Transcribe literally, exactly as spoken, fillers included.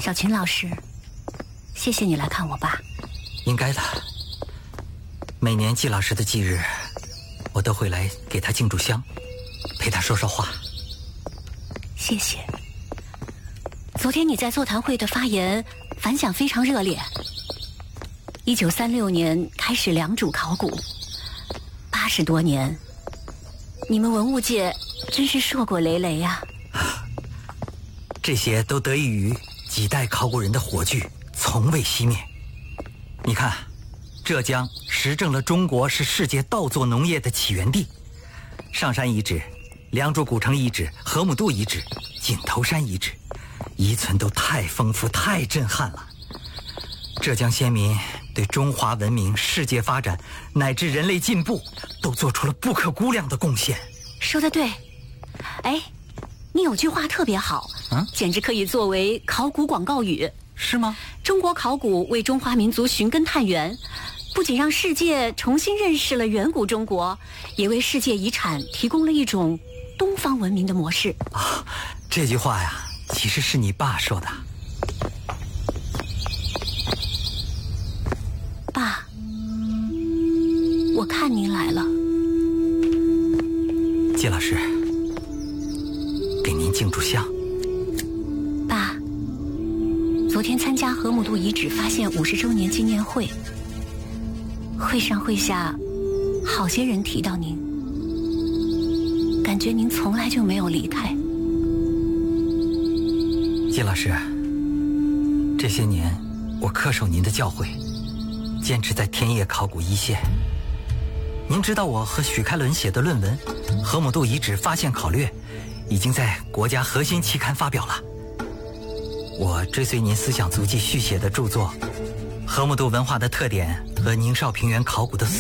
小秦老师，谢谢你来看我爸。 应该的，每年季老师的忌日，我都会来给他敬炷香，陪他说说话。 谢谢。昨天你在座谈会的发言反响非常热烈。一九三六年开始良渚考古，八十多年，你们文物界真是硕果累累呀、 啊！这些都得益于几代考古人的火炬从未熄灭。你看，浙江实证了中国是世界稻作农业的起源地，上山遗址、良渚古城遗址、河姆渡遗址、井头山遗址，遗存都太丰富太震撼了。浙江先民对中华文明、世界发展乃至人类进步都做出了不可估量的贡献。 说得对。哎，你有句话特别好，嗯，简直可以作为考古广告语。 是吗？ 中国考古为中华民族寻根探源，不仅让世界重新认识了远古中国，也为世界遗产提供了一种东方文明的模式。 啊，这句话呀，其实是你爸说的。 爸，我看您来了。 季老师，给您敬炷香。 爸，昨天参加河姆渡遗址发现五十周年纪念会，会上会下，好些人提到您，感觉您从来就没有离开。 季老师，这些年我恪守您的教诲，坚持在田野考古一线。您知道我和许开伦写的论文《河姆渡遗址发现考略》已经在国家核心期刊发表了。我追随您思想足迹续写的著作《河姆渡文化的特点和宁绍平原考古的